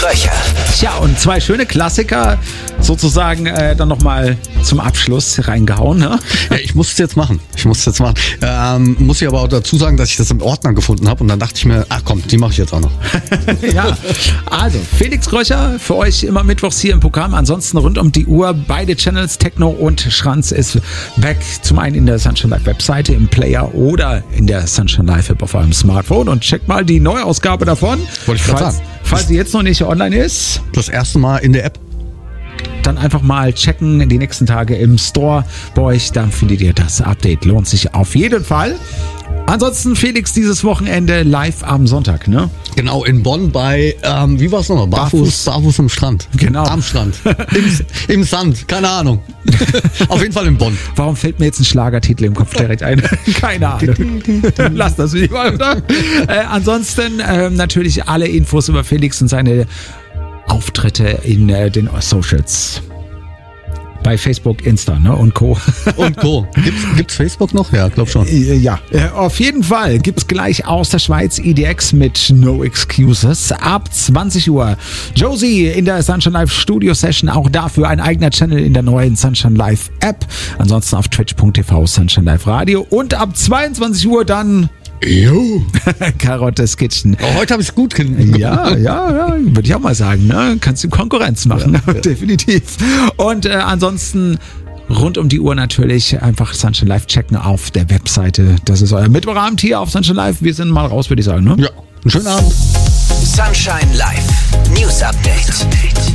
Röcher. Tja, und zwei schöne Klassiker sozusagen dann nochmal zum Abschluss reingehauen. Ne? Ja, ich muss es jetzt machen. Muss ich aber auch dazu sagen, dass ich das im Ordner gefunden habe und dann dachte ich mir, ach komm, die mache ich jetzt auch noch. Ja, also Felix Röcher für euch immer mittwochs hier im Programm. Ansonsten rund um die Uhr beide Channels, Techno und Schranz ist back. Zum einen in der Sunshine Live Webseite, im Player oder in der Sunshine Live App auf eurem Smartphone und checkt mal die Neuausgabe davon. Wollte ich gerade sagen. Falls sie jetzt noch nicht online ist. Das erste Mal in der App. Dann einfach mal checken die nächsten Tage im Store bei euch. Dann findet ihr das Update. Lohnt sich auf jeden Fall. Ansonsten Felix dieses Wochenende live am Sonntag, ne? Genau, in Bonn bei, wie war es nochmal? Barfuß am Strand. Genau. Am Strand. Im Sand, keine Ahnung. Auf jeden Fall in Bonn. Warum fällt mir jetzt ein Schlagertitel im Kopf direkt ein? Keine Ahnung. Lass das nicht mal, oder? Ansonsten natürlich alle Infos über Felix und seine Auftritte in den Socials. Bei Facebook, Insta, ne? Und Co. Und Co. Gibt's Facebook noch? Ja, glaub schon. Ja, auf jeden Fall gibt's gleich aus der Schweiz EDX mit No Excuses ab 20 Uhr. Josie in der Sunshine Live Studio Session, auch dafür ein eigener Channel in der neuen Sunshine Live App. Ansonsten auf twitch.tv Sunshine Live Radio und ab 22 Uhr dann Karottes Kitchen. Oh, heute habe ich es gut gemacht. Ja, würde ich auch mal sagen. Ne? Kannst du Konkurrenz machen, ja. Definitiv. Und ansonsten rund um die Uhr natürlich einfach Sunshine Live checken auf der Webseite. Das ist euer Mittwochabend hier auf Sunshine Live. Wir sind mal raus, würde ich sagen. Ne? Ja, einen schönen Abend. Sunshine Live News Update.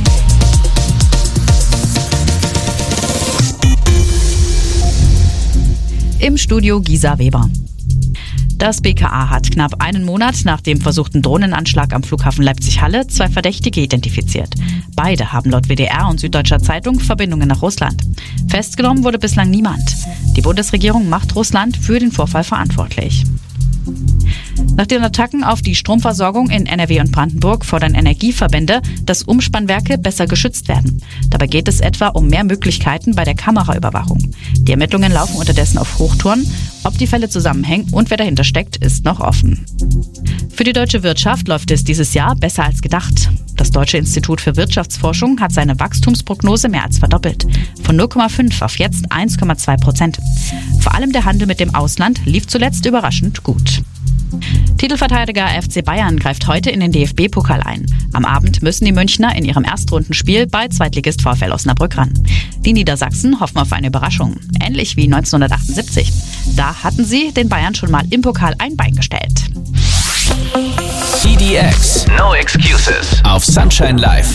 Im Studio Gisa Weber. Das BKA hat knapp einen Monat nach dem versuchten Drohnenanschlag am Flughafen Leipzig-Halle 2 Verdächtige identifiziert. Beide haben laut WDR und Süddeutscher Zeitung Verbindungen nach Russland. Festgenommen wurde bislang niemand. Die Bundesregierung macht Russland für den Vorfall verantwortlich. Nach den Attacken auf die Stromversorgung in NRW und Brandenburg fordern Energieverbände, dass Umspannwerke besser geschützt werden. Dabei geht es etwa um mehr Möglichkeiten bei der Kameraüberwachung. Die Ermittlungen laufen unterdessen auf Hochtouren. Ob die Fälle zusammenhängen und wer dahinter steckt, ist noch offen. Für die deutsche Wirtschaft läuft es dieses Jahr besser als gedacht. Das Deutsche Institut für Wirtschaftsforschung hat seine Wachstumsprognose mehr als verdoppelt. Von 0,5 auf jetzt 1,2%. Vor allem der Handel mit dem Ausland lief zuletzt überraschend gut. Titelverteidiger FC Bayern greift heute in den DFB-Pokal ein. Am Abend müssen die Münchner in ihrem Erstrundenspiel bei Zweitligist VfL Osnabrück ran. Die Niedersachsen hoffen auf eine Überraschung, ähnlich wie 1978. Da hatten sie den Bayern schon mal im Pokal ein Bein gestellt. EDX No Excuses auf Sunshine Live.